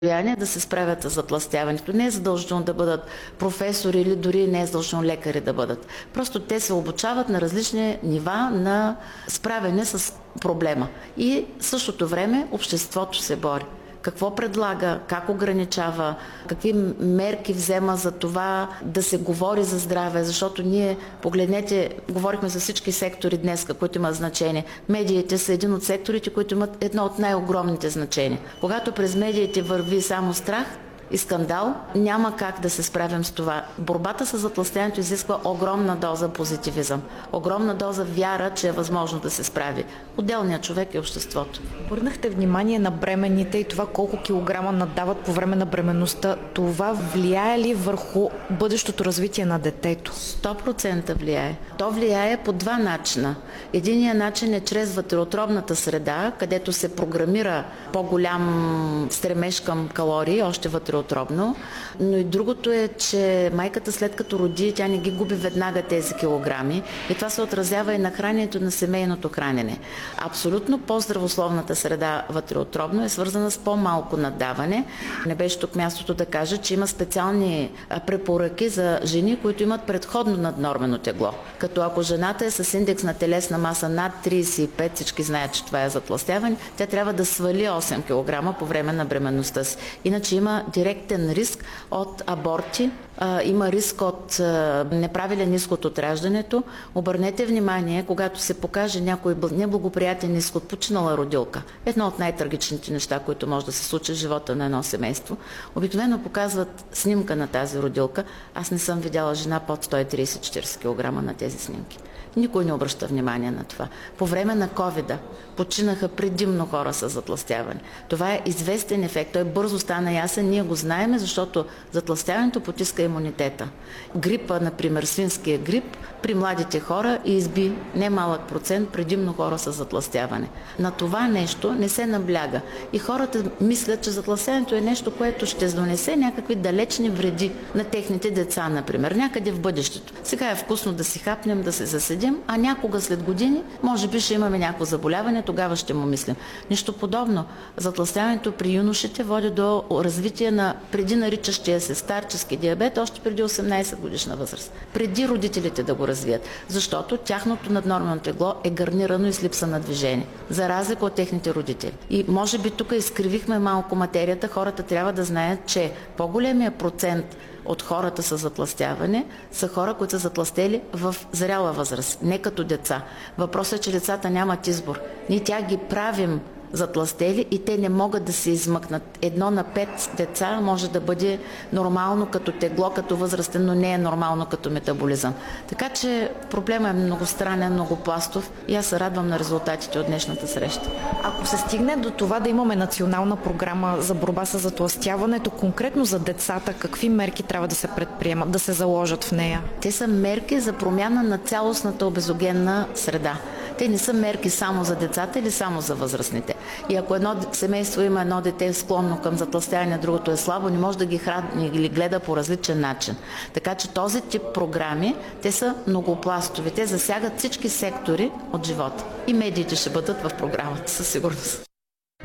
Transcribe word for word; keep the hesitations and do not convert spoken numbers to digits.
влияние да се справят с затлъстяването. Не е задължително да бъдат професори или дори не е задължително лекари да бъдат. Просто те се обучават на различни нива на справяне с проблема. И в същото време обществото се бори. Какво предлага, как ограничава, какви мерки взема за това да се говори за здраве, защото ние, погледнете, говорихме за всички сектори днес, които имат значение. Медиите са един от секторите, които имат едно от най-огромните значения. Когато през медиите върви само страх и скандал, няма как да се справим с това. Борбата с затлъстяването изисква огромна доза позитивизъм, огромна доза вяра, че е възможно да се справи отделният човек и обществото. Обърнахте внимание на бременните и това колко килограма надават по време на бременността. Това влияе ли върху бъдещото развитие на детето? сто процента влияе. То влияе по два начина. Единият начин е чрез вътреутробната среда, където се програмира по-голям стремеж към калории, още вътреутробно. Но и другото е, че майката след като роди, тя не ги губи веднага тези килограми и това се отразява и на храненето, на семейното хранене. Абсолютно по-здравословната среда вътреутробно е свързана с по-малко наддаване. Не беше тук мястото да кажа, че има специални препоръки за жени, които имат предходно наднормено тегло. Като ако жената е с индекс на телесна маса над трийсет и пет, всички знаят, че това е затлъстяване, тя трябва да свали осем килограма по време на бременността си. Иначе има директен риск от аборти, има риск от неправилен изход от раждането. Обърнете внимание, когато се покаже някой неблагоприятен изход от починала родилка. Едно от най-трагичните неща, които може да се случи в живота на едно семейство. Обикновено показват снимка на тази родилка. Аз не съм видяла жена под сто и трийсет до четирийсет килограма на тези снимки. Никой не обръща внимание на това. По време на ковида починаха предимно хора с затлъстяване. Това е известен ефект. Той бързо стана ясен. Ние го знаем, защото затлъстяването потиска имунитета. Грипа, например, свинския грип, при младите хора изби немалък процент предимно хора с затлъстяване. На това нещо не се набляга. И хората мислят, че затлъстяването е нещо, което ще донесе някакви далечни вреди на техните деца, например, някъде в бъдещето. Сега е вкусно да си хапнем, да се заседим, а някога след години може би ще имаме някакво заболяване, тогава ще му мислим. Нищо подобно. Затлъстяването при юношите води до развитие на преди наричащия се старчески диабет, още преди осемнайсет годишна възраст. Преди родителите да го развият. Защото тяхното наднормено тегло е гарнирано и с липса на движение. За разлика от техните родители. И може би тук изкривихме малко материята. Хората трябва да знаят, че по-големия процент от хората с затлъстяване са хора, които са затлъстели в зряла възраст, не като деца. Въпросът е, че децата нямат избор. Ние тя ги правим затлъстели и те не могат да се измъкнат. Едно на пет деца може да бъде нормално като тегло, като възрастен, но не е нормално като метаболизъм. Така че проблема е многостранен, многопластов и аз се радвам на резултатите от днешната среща. Ако се стигне до това да имаме национална програма за борба с затлъстяването, конкретно за децата, какви мерки трябва да се предприемат, да се заложат в нея? Те са мерки за промяна на цялостната обезогенна среда. Те не са мерки само за децата или само за възрастните. И ако едно семейство има едно дете склонно към затлъстяване, другото е слабо, не може да ги храни или гледа по различен начин. Така че този тип програми, те са многопластови. Те засягат всички сектори от живота. И медиите ще бъдат в програмата, със сигурност.